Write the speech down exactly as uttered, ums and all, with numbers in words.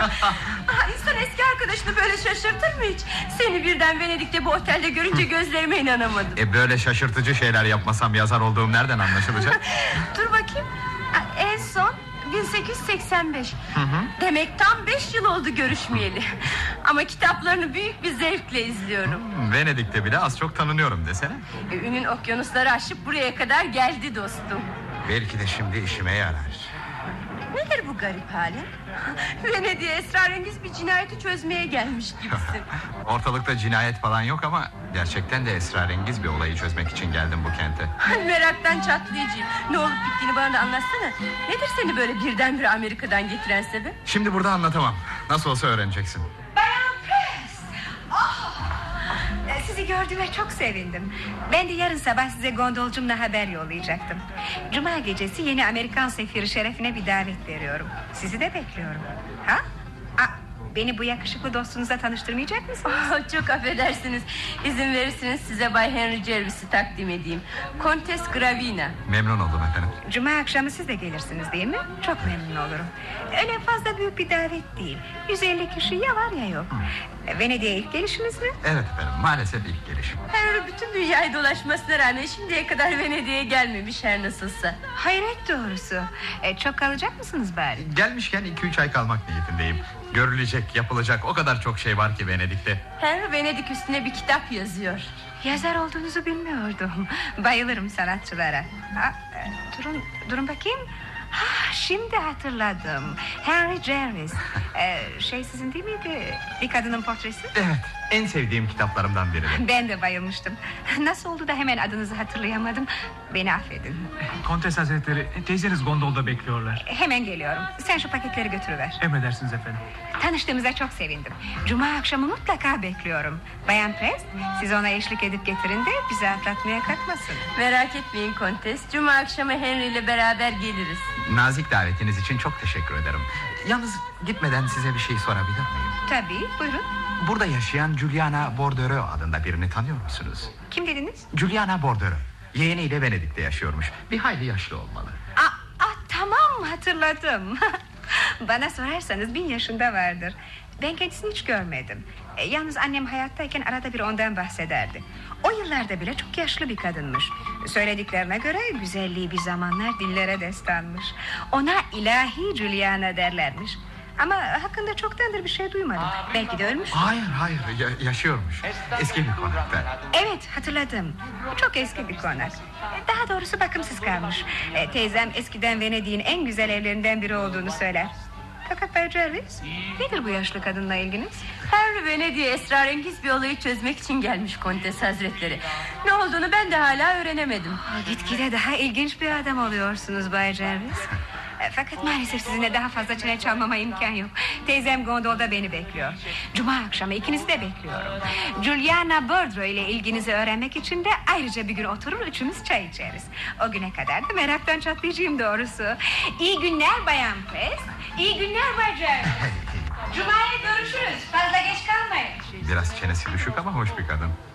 Ah, İnsan eski arkadaşını böyle şaşırtır mı hiç? Seni birden Venedik'te bu otelde görünce gözlerime inanamadım. E böyle şaşırtıcı şeyler yapmasam yazar olduğum nereden anlaşılacak? Dur bakayım. Ah, en son bin sekiz yüz seksen beş. Hı hı. Demek tam beş yıl oldu görüşmeyeli. Ama kitaplarını büyük bir zevkle izliyorum. Hmm, Venedik'te bile az çok tanınıyorum desene. Ünün okyanusları aşıp buraya kadar geldi dostum. Belki de şimdi işime yarar. Nedir bu garip halin? Venedik'e esrarengiz bir cinayeti çözmeye gelmiş gibisin. Ortalıkta cinayet falan yok ama gerçekten de esrarengiz bir olayı çözmek için geldim bu kente. Meraktan çatlayacağım. Ne olup bittiğini bana da anlatsana. Nedir seni böyle birdenbire Amerika'dan getiren sebep? Şimdi burada anlatamam. Nasıl olsa öğreneceksin. Bayan Press. Oh. Sizi gördüğüme çok sevindim. Ben de yarın sabah size gondolcumla haber yollayacaktım. Cuma gecesi yeni Amerikan sefiri şerefine bir davet veriyorum. Sizi de bekliyorum. Ha? Aa, beni bu yakışıklı dostunuza tanıştırmayacak mısınız? Oh, çok affedersiniz. İzin verirseniz size Bay Henry Jervis'i takdim edeyim. Kontes Gravina. Memnun oldum efendim. Cuma akşamı siz de gelirsiniz değil mi? Çok memnun olurum. Öyle fazla büyük bir davet değil. yüz elli kişi ya var ya yok. Venedik'e ilk gelişiniz mi? Evet efendim, maalesef ilk gelişim. Henry bütün dünyayı dolaşmasına rağmen şimdiye kadar Venedik'e gelmemiş her nasılsa. Hayret doğrusu. e, Çok kalacak mısınız bari? Gelmişken iki üç ay kalmak niyetindeyim. Görülecek, yapılacak o kadar çok şey var ki Venedik'te. Henry Venedik üstüne bir kitap yazıyor. Yazar olduğunuzu bilmiyordum. Bayılırım sanatçılara. Ha, e, durun, durun bakayım. Ha, şimdi hatırladım. Henry Jervis. ee, Şey sizin değil miydi? Bir kadının portresi. Evet, en sevdiğim kitaplarımdan biri. Ben de bayılmıştım. Nasıl oldu da hemen adınızı hatırlayamadım. Beni affedin. Kontes Hazretleri, teyzeniz gondolda bekliyorlar. Hemen geliyorum. Sen şu paketleri götürüver. Emredersiniz efendim. Tanıştığımıza çok sevindim. Cuma akşamı mutlaka bekliyorum. Bayan Prest, siz ona eşlik edip getirin de bizi atlatmaya kalkmasın. Merak etmeyin Kontes. Cuma akşamı Henry ile beraber geliriz. Nazik davetiniz için çok teşekkür ederim. Yalnız gitmeden size bir şey sorabilir miyim? Tabii, buyurun. Burada yaşayan Juliana Bordereau adında birini tanıyor musunuz? Kim dediniz? Juliana Bordereau. Yeğeniyle Venedik'te yaşıyormuş. Bir hayli yaşlı olmalı. Aa, aa, tamam, hatırladım. Bana sorarsanız bin yaşında vardır. Ben kendisini hiç görmedim. e, Yalnız annem hayattayken arada bir ondan bahsederdi. O yıllarda bile çok yaşlı bir kadınmış. Söylediklerine göre güzelliği bir zamanlar dillere destanmış. Ona ilahi Juliana derlermiş. Ama hakkında çoktandır bir şey duymadım. Belki de ölmüş. Hayır hayır ya- yaşıyormuş. Eski bir konakta. Evet, hatırladım. Çok eski bir konak. Daha doğrusu bakımsız kalmış. e, Teyzem eskiden Venedik'in en güzel evlerinden biri olduğunu söyler. Fakat Bay Jervis, nedir bu yaşlı kadınla ilginiz? Henry Venedik'e esrarengiz bir olayı çözmek için gelmiş Kontes Hazretleri. Ne olduğunu ben de hala öğrenemedim. Aa, gitgide daha ilginç bir adam oluyorsunuz Bay Jervis. E, Fakat maalesef sizinle daha fazla çene çalmama imkan yok. Teyzem gondolda beni bekliyor. Cuma akşamı ikinizi de bekliyorum. Juliana Bordereau ile ilginizi öğrenmek için de ayrıca bir gün oturur üçümüz çay içeriz. O güne kadar da meraktan çatlayacağım doğrusu. İyi günler Bayan Prest. İyi günler Bay Jervis. Cuma'ya görüşürüz. Fazla geç kalmayın. Biraz çenesi düşük ama hoş bir kadın.